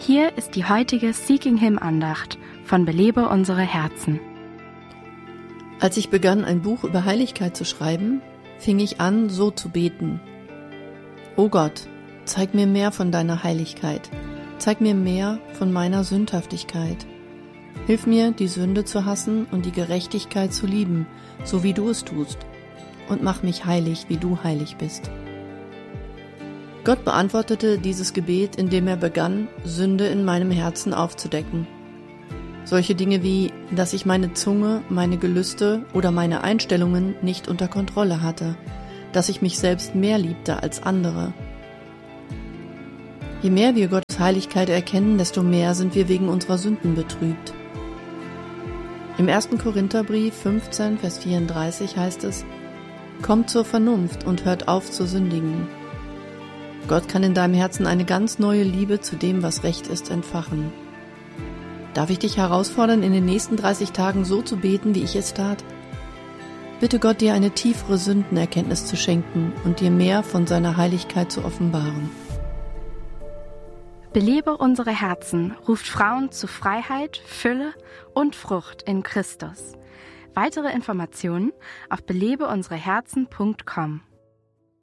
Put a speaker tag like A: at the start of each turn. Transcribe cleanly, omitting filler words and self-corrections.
A: Hier ist die heutige Seeking Him Andacht von Belebe unsere Herzen.
B: Als ich begann, ein Buch über Heiligkeit zu schreiben, fing ich an, so zu beten. O Gott, zeig mir mehr von deiner Heiligkeit, zeig mir mehr von meiner Sündhaftigkeit. Hilf mir, die Sünde zu hassen und die Gerechtigkeit zu lieben, so wie du es tust, und mach mich heilig, wie du heilig bist. Gott beantwortete dieses Gebet, indem er begann, Sünde in meinem Herzen aufzudecken. Solche Dinge wie, dass ich meine Zunge, meine Gelüste oder meine Einstellungen nicht unter Kontrolle hatte, dass ich mich selbst mehr liebte als andere. Je mehr wir Gottes Heiligkeit erkennen, desto mehr sind wir wegen unserer Sünden betrübt. Im 1. Korintherbrief 15, Vers 34 heißt es: Kommt zur Vernunft und hört auf zu sündigen. Gott kann in deinem Herzen eine ganz neue Liebe zu dem, was recht ist, entfachen. Darf ich dich herausfordern, in den nächsten 30 Tagen so zu beten, wie ich es tat? Bitte Gott, dir eine tiefere Sündenerkenntnis zu schenken und dir mehr von seiner Heiligkeit zu offenbaren.
A: Belebe unsere Herzen ruft Frauen zu Freiheit, Fülle und Frucht in Christus. Weitere Informationen auf belebeunsereherzen.com.